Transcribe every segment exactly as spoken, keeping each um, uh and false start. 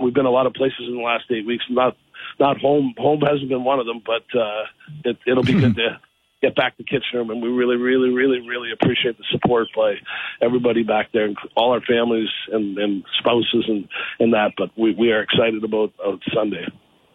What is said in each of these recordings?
we've been a lot of places in the last eight weeks. Not not home. Home hasn't been one of them, but uh, it, it'll be good to get back to Kitchener, and we really, really, really, really appreciate the support by everybody back there, all our families and, and spouses and, and that. But we, we are excited about uh, Sunday.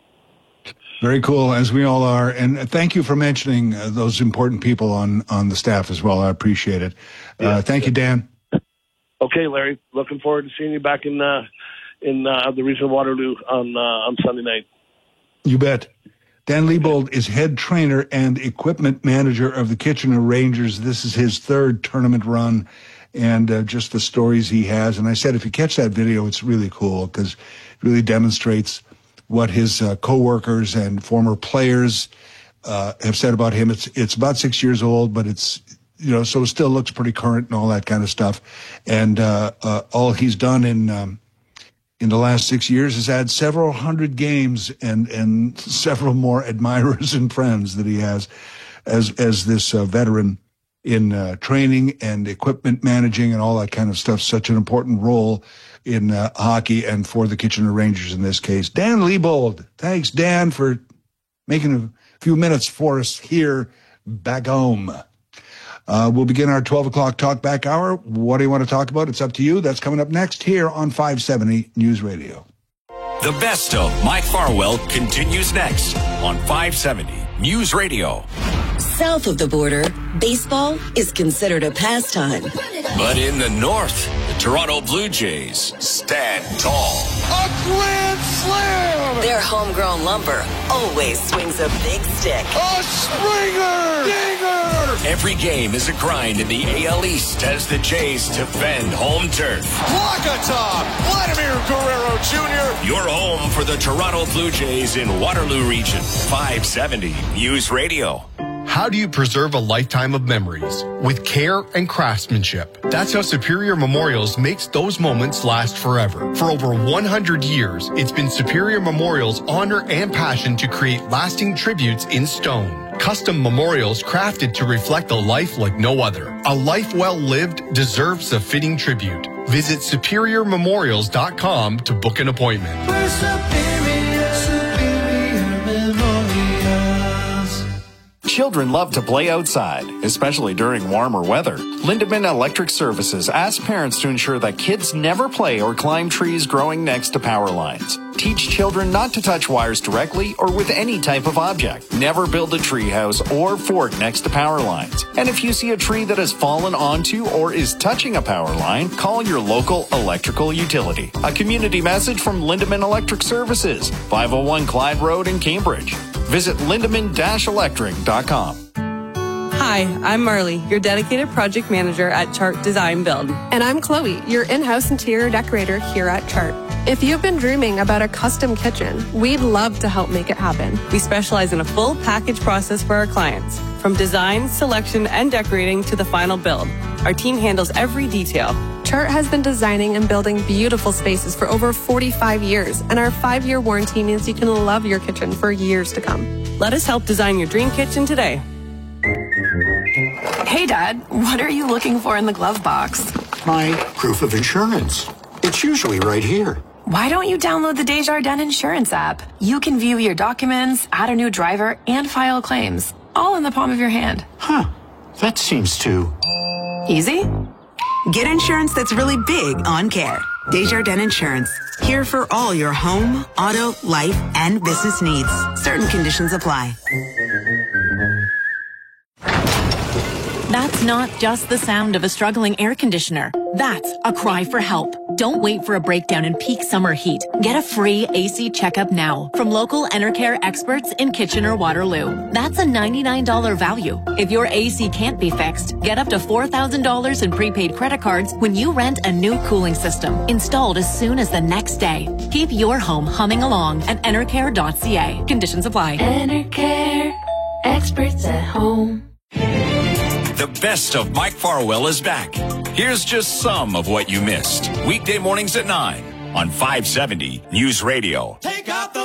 Very cool, as we all are. And thank you for mentioning uh, those important people on, on the staff as well. I appreciate it. Uh, yeah. Thank you, Dan. Okay, Larry. Looking forward to seeing you back in uh, in uh, the Region of Waterloo on uh, on Sunday night. You bet. Dan Liebold is head trainer and equipment manager of the Kitchener Rangers. This is his third tournament run, and uh, just the stories he has. And I said, if you catch that video, it's really cool because it really demonstrates what his uh, coworkers and former players uh, have said about him. It's it's about six years old, but it's, you know, so it still looks pretty current and all that kind of stuff. And uh, uh, all he's done in um, in the last six years is add several hundred games and and several more admirers and friends that he has as as this uh, veteran in uh, training and equipment managing and all that kind of stuff. Such an important role in uh, hockey and for the Kitchener Rangers in this case. Dan Liebold. Thanks, Dan, for making a few minutes for us here back home. Uh, we'll begin our twelve o'clock talkback hour. What do you want to talk about? It's up to you. That's coming up next here on five seventy News Radio. The best of Mike Farwell continues next on five seventy News Radio. South of the border, baseball is considered a pastime. But in the north, the Toronto Blue Jays stand tall. A grand slam! Their homegrown lumber always swings a big stick. A Springer! Dinger! Every game is a grind in the A L East as the Jays defend home turf. Walk-a-top! Vladimir Guerrero Junior Your home for the Toronto Blue Jays in Waterloo Region. five seventy News Radio. How do you preserve a lifetime of memories? With care and craftsmanship. That's how Superior Memorials makes those moments last forever. For over one hundred years, it's been Superior Memorials' honor and passion to create lasting tributes in stone. Custom memorials crafted to reflect a life like no other. A life well lived deserves a fitting tribute. Visit superior memorials dot com to book an appointment. We're Superior, Superior Memorials. Children love to play outside, especially during warmer weather. Lindemann Electric Services asks parents to ensure that kids never play or climb trees growing next to power lines. Teach children not to touch wires directly or with any type of object. Never build a tree house or fort next to power lines. And if you see a tree that has fallen onto or is touching a power line, call your local electrical utility. A community message from Lindemann Electric Services, five oh one Clyde Road in Cambridge. Visit lindemann dash electric dot com. Hi, I'm Marley, your dedicated project manager at Chart Design Build. And I'm Chloe, your in-house interior decorator here at Chart. If you've been dreaming about a custom kitchen, we'd love to help make it happen. We specialize in a full package process for our clients, from design, selection, and decorating to the final build. Our team handles every detail. Chart has been designing and building beautiful spaces for over forty-five years, and our five-year warranty means you can love your kitchen for years to come. Let us help design your dream kitchen today. Hey, Dad, what are you looking for in the glove box? My proof of insurance. It's usually right here. Why don't you download the Desjardins Insurance app? You can view your documents, add a new driver, and file claims, all in the palm of your hand. Huh, that seems too... easy? Get insurance that's really big on care. Desjardins Insurance. Here for all your home, auto, life, and business needs. Certain conditions apply. That's not just the sound of a struggling air conditioner. That's a cry for help. Don't wait for a breakdown in peak summer heat. Get a free A C checkup now from local Enercare experts in Kitchener-Waterloo. That's a ninety-nine dollars value. If your A C can't be fixed, get up to four thousand dollars in prepaid credit cards when you rent a new cooling system, installed as soon as the next day. Keep your home humming along at enercare dot c a. Conditions apply. Enercare, experts at home. The best of Mike Farwell is back. Here's just some of what you missed. Weekday mornings at nine on five seventy News Radio. Take out the